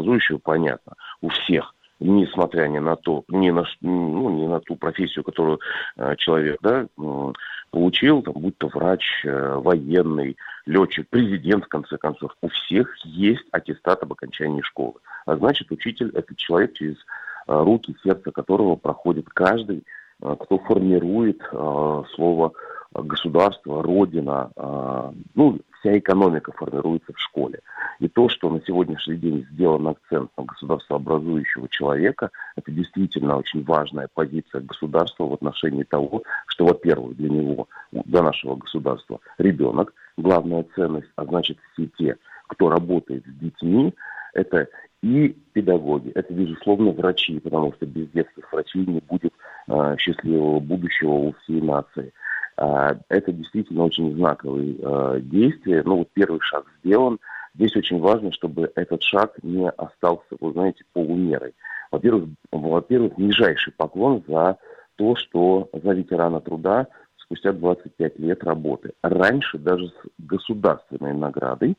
социообразующего, понятно, у всех, несмотря ни на то, ни на ту профессию, которую человек, получил, там, будь то врач, военный, летчик, президент, в конце концов, у всех есть аттестат об окончании школы. А значит, учитель – это человек, через руки, сердце которого проходит каждый, кто формирует слово государство, родина, вся экономика формируется в школе. И то, что на сегодняшний день сделан акцент на государствообразующего человека, это действительно очень важная позиция государства в отношении того, что, во-первых, для него, для нашего государства, ребенок – главная ценность, а значит, все те, кто работает с детьми, это и педагоги, это, безусловно, врачи, потому что без детских врачей не будет счастливого будущего у всей нации. Это действительно очень знаковые действия. Первый шаг сделан. Здесь очень важно, чтобы этот шаг не остался, вы знаете, полумерой. Во-первых, нижайший поклон за то, что за ветерана труда спустя 25 лет работы. Раньше даже с государственной наградой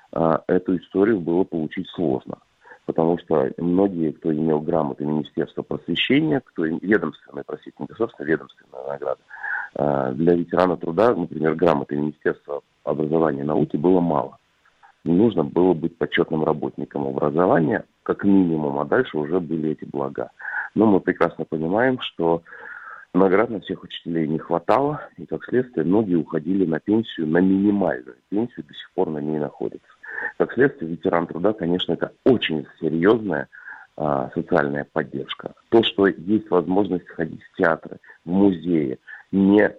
эту историю было получить сложно. Потому что многие, кто имел грамоты Министерства просвещения, кто ведомственная, не государственная, ведомственная награда, для ветерана труда, например, грамоты Министерства образования и науки было мало. Нужно было быть почетным работником образования, как минимум, а дальше уже были эти блага. Но мы прекрасно понимаем, что наград на всех учителей не хватало, и, как следствие, многие уходили на пенсию, на минимальную пенсию, до сих пор на ней находятся. Как следствие, ветеран труда, конечно, это очень серьезная социальная поддержка. То, что есть возможность ходить в театры, в музеи, не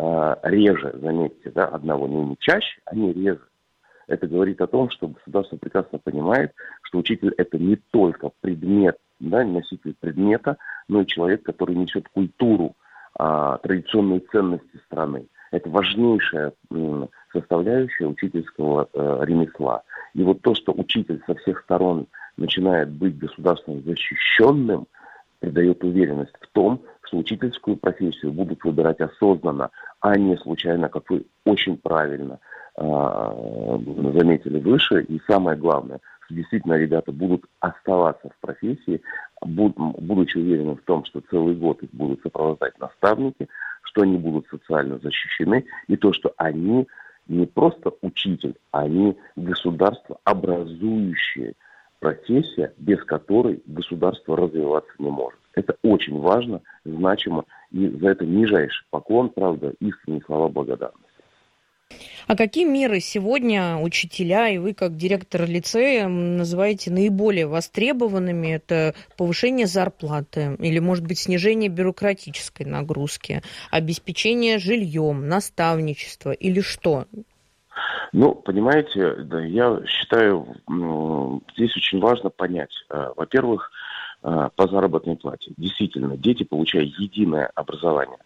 реже, заметьте, одного, не чаще, а не реже. Это говорит о том, что государство прекрасно понимает, что учитель – это не только предмет, носитель предмета, но и человек, который несет культуру, традиционные ценности страны. Это важнейшая составляющая учительского ремесла. И вот то, что учитель со всех сторон начинает быть государством защищенным, придает уверенность в том, что учительскую профессию будут выбирать осознанно, а не случайно, как вы очень правильно заметили выше. И самое главное, что действительно ребята будут оставаться в профессии, будучи уверены в том, что целый год их будут сопровождать наставники, что они будут социально защищены, и то, что они не просто учитель, а они государство образующее профессия, без которой государство развиваться не может. Это очень важно, значимо, и за это нижайший поклон, правда, искренние слова благодарности. А какие меры сегодня учителя и вы, как директор лицея, называете наиболее востребованными? Это повышение зарплаты или, может быть, снижение бюрократической нагрузки, обеспечение жильем, наставничество или что? Понимаете, я считаю, здесь очень важно понять. Во-первых, по заработной плате. Действительно, дети, получая единое образование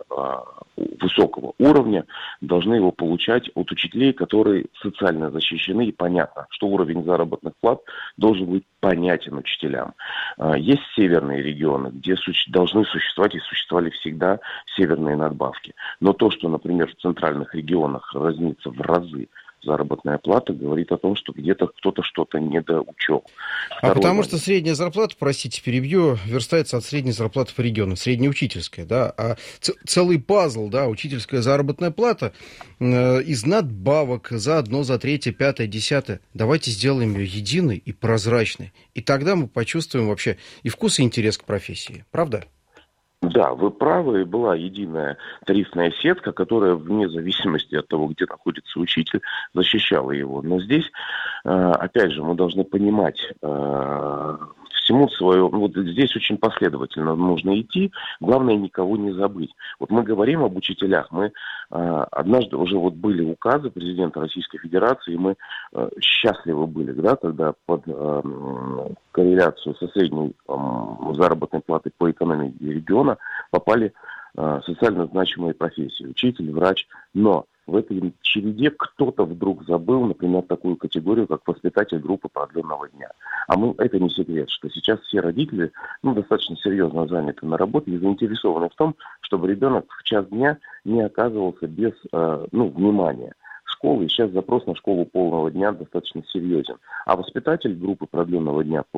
высокого уровня, должны его получать от учителей, которые социально защищены, и понятно, что уровень заработных плат должен быть понятен учителям. Есть северные регионы, где должны существовать и существовали всегда северные надбавки. Но то, что, например, в центральных регионах разнится в разы заработная плата, говорит о том, что где-то кто-то что-то недоучел. Потому что средняя зарплата, простите, перебью, верстается от средней зарплаты по региону, среднеучительская, а целый пазл, учительская заработная плата из надбавок за одно, за третье, пятое, десятое. Давайте сделаем ее единой и прозрачной. И тогда мы почувствуем вообще и вкус, и интерес к профессии. Правда? Да, вы правы, была единая тарифная сетка, которая вне зависимости от того, где находится учитель, защищала его. Но здесь, опять же, мы должны понимать всему свое... здесь очень последовательно нужно идти, главное никого не забыть. Мы говорим об учителях, мы однажды уже были указы президента Российской Федерации, и мы счастливы были, когда под корреляцию со средней заработной платой по экономике региона попали социально значимые профессии, учитель, врач, но в этой череде кто-то вдруг забыл, например, такую категорию, как воспитатель группы продленного дня. Это не секрет, что сейчас все родители достаточно серьезно заняты на работе и заинтересованы в том, чтобы ребенок в час дня не оказывался без внимания школы. И сейчас запрос на школу полного дня достаточно серьезен. А воспитатель группы продленного дня